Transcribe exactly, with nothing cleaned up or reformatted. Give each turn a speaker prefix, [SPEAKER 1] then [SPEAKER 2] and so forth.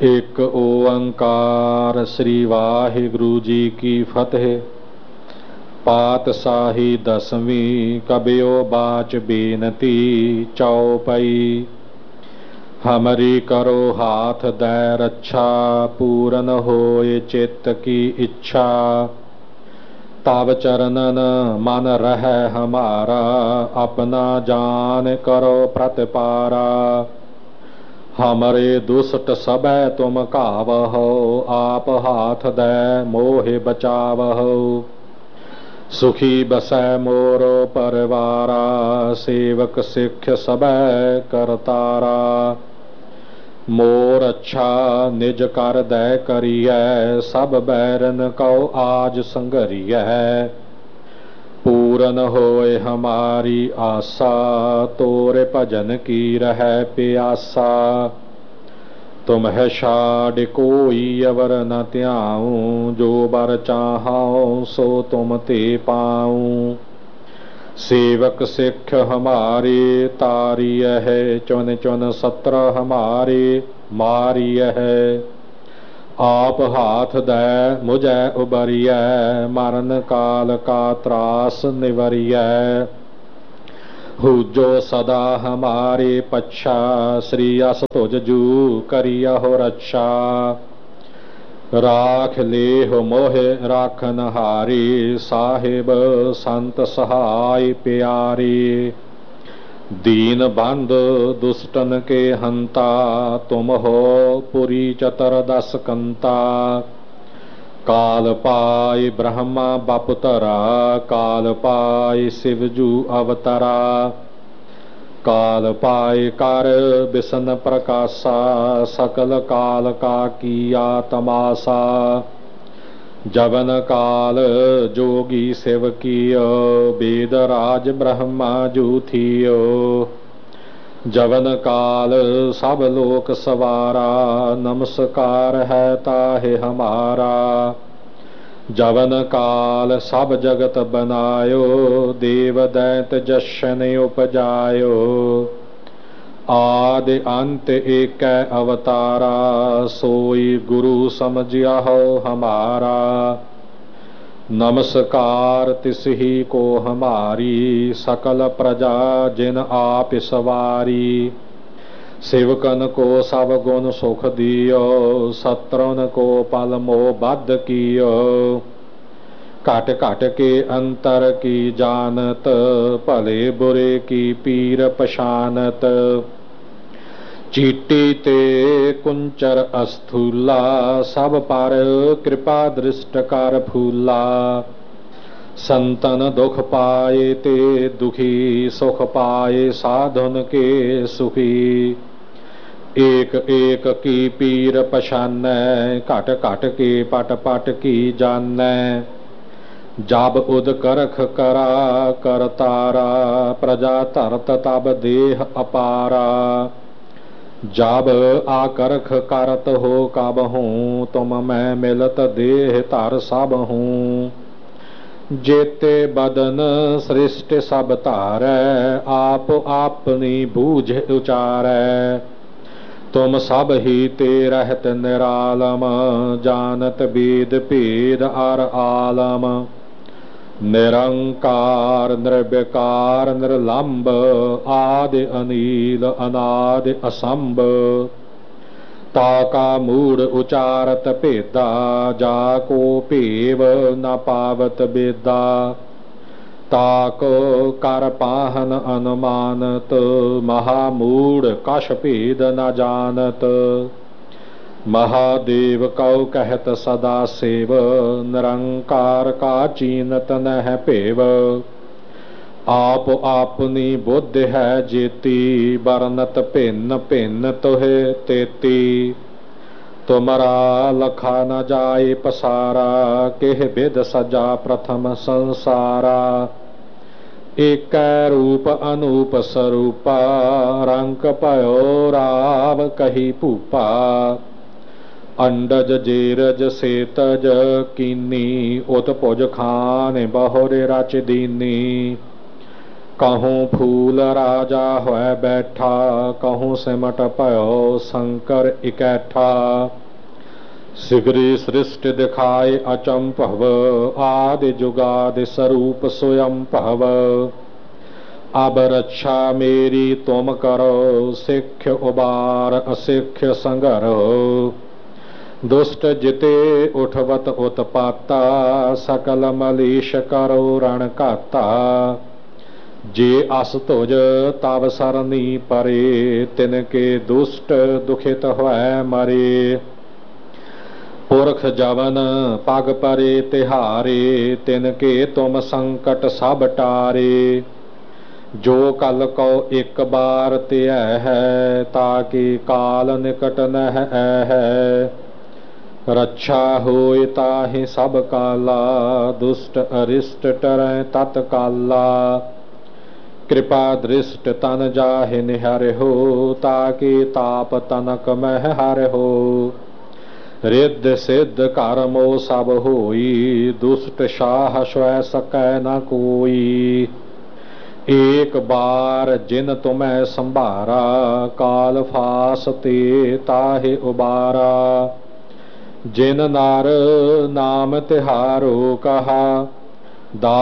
[SPEAKER 1] ਇੱਕ ਓੰਕਾਰ ਸ੍ਰੀ ਵਾਹਿਗੁਰੂ ਜੀ ਕੀ ਫਤਿਹ। ਪਾਤਸ਼ਾਹੀ ਦਸਵੀਂ ਕਬਿਓ ਬਾਚ ਬੇਨਤੀ ਚਉਪਈ। ਹਮਰੀ ਕਰੋ ਹਾਥ ਦੈ ਰੱਛਾ, ਪੂਰਨ ਹੋਏ ਚਿੱਤ ਕੀ ਇੱਛਾ। ਤਬ ਚਰਨਨ ਮਨ ਰਹਿ ਹਮਾਰਾ, ਆਪਣਾ ਜਾਨ ਕਰੋ ਪ੍ਰਤਪਾਰਾ। ਹਮਰੇ ਦੁਸ਼ਟ ਸਭੈ ਤੁਮ ਘਾਵਹੁ, ਆਪ ਹਾਥ ਦੈ ਮੋਹਿ ਬਚਾਵਹੁ। ਸੁਖੀ ਬਸੈ ਮੋਰੋ ਪਰਿਵਾਰਾ, ਸੇਵਕ ਸਿੱਖ ਸਭੈ ਕਰਤਾਰਾ। ਮੋਰ ਅੱਛਾ ਨਿਜ ਕਰ ਦੈ ਕਰੀਐ, ਸਭ ਬੈਰਨ ਕਉ ਆਜ ਸੰਘਰੀਐ। ਪੂਰਨ ਹੋਏ ਹਮਾਰੀ ਆਸਾ, ਤੋਰੇ ਭਜਨ ਕੀ ਰਹਿ ਪਿਆਸਾ। ਤੁਮਹਿ ਛਾਡਿ ਕੋਈ ਅਵਰ ਨ ਧਿਆਉ, ਜੋ ਬਰ ਚਾਹਉ ਸੋ ਤੁਮ ਤੇ ਪਾਉ। ਸੇਵਕ ਸਿੱਖ ਹਮਾਰੇ ਤਾਰੀਐ, ਚੁਨ ਚੁਨ ਸਤਰ ਹਮਾਰੇ ਮਾਰੀਐ। ਆਪ ਹਾਥ ਦੈ ਮੁਝੈ ਉਬਰੀਐ, ਮਰਨ ਕਾਲ ਕਾ ਤਰਾਸ ਨਿਵਰੀਐ। ਹੂਜੋ ਸਦਾ ਹਮਾਰੇ ਪੱਛਾ, ਸ੍ਰੀ ਅਸ ਤੁਜ ਜੂ ਕਰਿਯਹੁ ਰੱਛਾ। ਰਾਖ ਲੇਹੁ ਮੋਹਿ ਰਾਖਨ ਹਾਰੇ, ਸਾਹਿਬ ਸੰਤ ਸਹਾਇ ਪਿਆਰੇ। ਦੀਨ ਬੰਧ ਦੁਸ਼ਟਨ ਕੇ ਹੰਤਾ, ਤੁਮ ਹੋ ਪੁਰੀ ਚਤਰ ਦਸ ਕੰਤਾ। ਕਾਲ ਪਾਇ ਬ੍ਰਹਮਾ ਬਪੁਤਰਾ, ਕਾਲ ਪਾਇ ਸਿਵਜੂ ਅਵਤਰਾ। ਕਾਲ ਪਾਇ ਕਰ ਬਿਸ਼ਨ ਪ੍ਰਕਾਸ਼ਾ, ਸਕਲ ਕਾਲ ਕਾ ਕੀਆ ਤਮਾਸਾ। ਜਵਨ ਕਾਲ ਜੋਗੀ ਸਿਵ ਕੀਓ, ਵੇਦ ਰਾਜ ਬ੍ਰਹਮਾ ਜੂ ਥੀਓ। ਜਵਨ ਕਾਲ ਸਭ ਲੋਕ ਸਵਾਰਾ, ਨਮਸਕਾਰ ਹੈ ਤਾਹਿ ਹਮਾਰਾ। ਜਵਨ ਕਾਲ ਸਭ ਜਗਤ ਬਨਾਇਓ, ਦੇਵ ਦੈਂਤ ਜਸ਼ਨ ਉਪਜਾਇਓ। ਆਦਿ ਅੰਤ ਏਕੈ ਅਵਤਾਰਾ, ਸੋਈ ਗੁਰੂ ਸਮਝਿਆਹੁ ਹਮਾਰਾ। ਨਮਸਕਾਰ ਤਿਸਹੀ ਕੋ ਹਮਾਰੀ, ਸਕਲ ਪ੍ਰਜਾ ਜਿਨ ਆਪ ਸਵਾਰੀ। ਸੇਵਕਨ ਕੋ ਸਭ ਗੁਣ ਸੁਖ ਦਿਓ, ਸਤਰਨ ਕੋ ਪਲ ਮੋਹ ਬੱਧ ਕੀਓ। ਘਟ ਘਟ ਕੇ ਅੰਤਰ ਕੀ ਜਾਨਤ, ਭਲੇ ਬੁਰੇ ਕੀ ਪੀਰ ਪਛਾਨਤ। ਚੀਟੀ ਤੇ ਕੁੰਚਰ ਅਸਥੂਲਾ, ਸਭ ਪਰ ਕਿਰਪਾ ਦ੍ਰਿਸ਼ਟ ਕਰ ਫੂਲਾ। ਸੰਤਨ ਦੁਖ ਪਾਏ ਤੇ ਦੁਖੀ, ਸੁਖ ਪਾਏ ਸਾਧੁਨ ਕੇ ਸੁਖੀ। ਏਕ ਏਕ ਕੀ ਪੀਰ ਪਛਾਨੈ, ਘਟ ਘਟ ਕੇ ਪਟ ਪਟ ਕੀ ਜਾਨੈ। ਜਬ ਉਦ ਕਰਖ ਕਰਾ ਕਰਤਾਰਾ, ਪ੍ਰਜਾ ਧਰਤ ਤਬ ਦੇਹ ਅਪਾਰਾ। ਜਬ ਆਕਰਖ ਕਰਤ ਹੋ ਕਬਹੂ, ਤੁਮ ਮੈਂ ਮਿਲਤ ਦੇਹ ਧਰ ਸਭ ਹੂੰ। ਜੇਤੇ ਬਦਨ ਸ੍ਰਿਸ਼ਟ ਸਭ ਧਾਰੈ, ਆਪ ਆਪਨੀ ਬੂਝ ਉਚਾਰੈ। ਤੁਮ ਸਭ ਹੀ ਤੇ ਰਹਿਤ ਨਿਰਾਲਮ, ਜਾਨਤ ਬੇਦ ਭੇਦ ਅਰ ਆਲਮ। ਨਿਰੰਕਾਰ ਨਿਰਵਿਕਾਰ ਨਿਰਲੰਭ, ਆਦਿ ਅਨੀਲ ਅਨਾਦਿ ਅਸੰਭ। ਤਾ ਕਾ ਮੂੜ ਉਚਾਰਤ ਭੇਦਾ, ਜਾ ਕੋ ਭੇਵ ਨ ਪਾਵਤ ਬੇਦਾ। ਤਾ ਕੋ ਕਰ ਪਾਹਨ ਅਨੁਮਾਨਤ, ਮਹਾ ਮੂੜ ਕਛ ਭੇਦ ਨ ਜਾਨਤ। ਮਹਾਦੇਵ ਕਉ ਕਹਿਤ ਸਦਾ ਸੇਵ, ਨਿਰੰਕਾਰ ਕਾ ਚੀਨਤ ਨਹਿ ਭੇਵ। ਆਪ ਆਪਨੀ ਬੁੱਧ ਹੈ ਜੇਤੀ, ਬਰਨਤ ਭਿੰਨ ਭਿੰਨ ਤੋਹਿ ਤੇਤੀ। ਤੁਮਰਾ ਲਖਾ ਨ ਜਾਏ ਪਸਾਰਾ, ਕਿਹ ਬਿਧ ਸਜਾ ਪ੍ਰਥਮ ਸੰਸਾਰਾ। ਏਕੈ ਰੂਪ ਅਨੂਪ ਸਰੂਪਾ, ਰੰਕ ਭਇਓ ਰਾਵ ਕਹੀ ਭੂਪਾ। ਅੰਡਜ ਜੇਰਜ ਸੇਤਜ ਕੀਨੀ, ਉਤ ਭੁਜ ਖਾਨ ਬਹੁਰੇ ਰਚ ਦੀਨੀ। कहूँ फूल राजा होए बैठा, कहूँ सिमट पयो शंकर इकैठा। सिगरी सृष्टि दिखाए अचंपव, आदि जुगादि स्वरूप स्वयं पहव। अब रक्षा मेरी तुम करो, सिक्ख उबार असिक्ख संगरो। दुष्ट जिते उठवत उत्पाता, सकल मलीश करो रण काता। जे अस तुझ तब सरनी परे, तिनके दुष्ट दुखित होए मरे। पुरख जवन पग परे तिहारे, तिनके तुम संकट सब टारे। जो कल को एक बार त्यय है, ताकि काल निकट नह है। रक्षा होय ताहि सब काला, दुष्ट अरिष्ट टरै तत्काला। कृपा दृष्ट तन जाहि निहर हो, ताकि ताप तनक मह हर हो। रिद्ध सिद्ध कर्मो सब होई, दुष्ट साह स्वै सकै न कोई। एक बार जिन तुम्हें संभारा, काल फास ते ताहि उबारा। जिन नार नाम तिहारो कहा,